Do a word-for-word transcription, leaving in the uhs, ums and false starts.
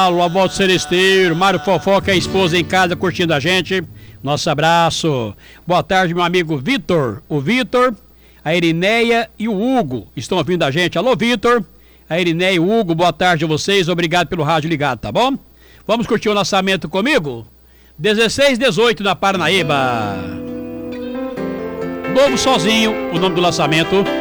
Alô, Abaldo Celesteiro, Mário Fofoca, a esposa em casa curtindo a gente. Nosso abraço. Boa tarde, meu amigo Vitor. O Vitor, a Irineia e o Hugo estão ouvindo a gente. Alô, Vitor, a Irineia e o Hugo, boa tarde a vocês. Obrigado pelo rádio ligado, tá bom? Vamos curtir o lançamento comigo? dezesseis dezoito na Paranaíba. Novo Sozinho, o nome do lançamento.